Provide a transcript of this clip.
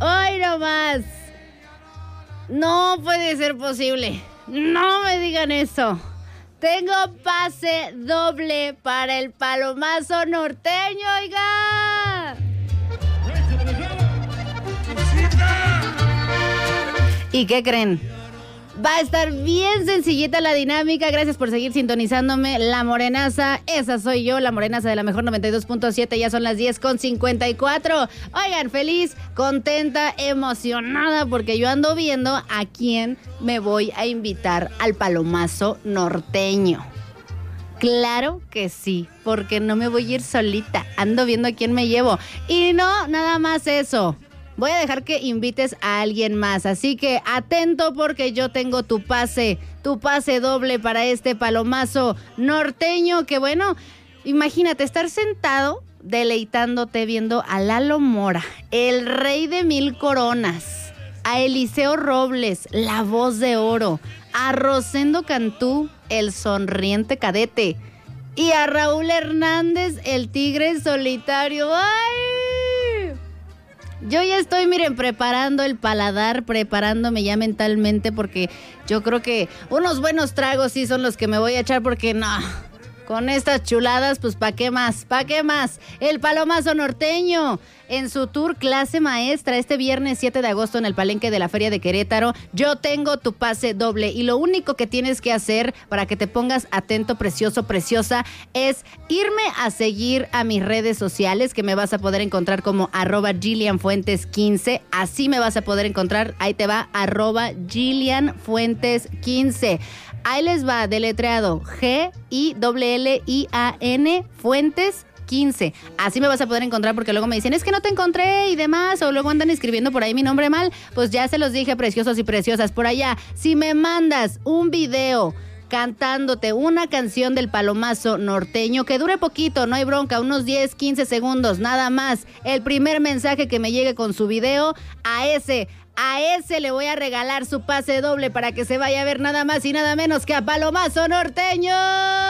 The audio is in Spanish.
¡Hoy no más! No puede ser posible. No me digan eso. Tengo pase doble para el palomazo norteño, oiga. ¿Y qué creen? Va a estar bien sencillita la dinámica. Gracias por seguir sintonizándome. La Morenaza, esa soy yo, la Morenaza de la mejor 92.7. Ya son las 10:54. Oigan, feliz, contenta, emocionada, porque yo ando viendo a quién me voy a invitar al palomazo norteño. Claro que sí, porque no me voy a ir solita. Ando viendo a quién me llevo. Y no, nada más eso. Voy a dejar que invites a alguien más, así que atento porque yo tengo tu pase doble para este palomazo norteño, que bueno, imagínate estar sentado deleitándote viendo a Lalo Mora, el rey de 1000 coronas, a Eliseo Robles, la voz de oro, a Rosendo Cantú, el sonriente cadete, y a Raúl Hernández, el tigre solitario. ¡Ay! Yo ya estoy, miren, preparando el paladar, preparándome ya mentalmente, porque yo creo que unos buenos tragos sí son los que me voy a echar, porque no, con estas chuladas, pues ¿pa' qué más? ¿Pa' qué más? El palomazo norteño en su tour clase maestra este viernes 7 de agosto en el Palenque de la Feria de Querétaro. Yo tengo tu pase doble y lo único que tienes que hacer para que te pongas atento, precioso, preciosa, es irme a seguir a mis redes sociales, que me vas a poder encontrar como @GillianFuentes15. Así me vas a poder encontrar, ahí te va, @GillianFuentes15. Ahí les va, deletreado GILLIAN Fuentes 15. Así me vas a poder encontrar, porque luego me dicen, es que no te encontré y demás, o luego andan escribiendo por ahí mi nombre mal. Pues ya se los dije, preciosos y preciosas, por allá. Si me mandas un video cantándote una canción del palomazo norteño, que dure poquito, no hay bronca, unos 10, 15 segundos, nada más. El primer mensaje que me llegue con su video, a ese le voy a regalar su pase doble para que se vaya a ver nada más y nada menos que a Palomazo Norteño.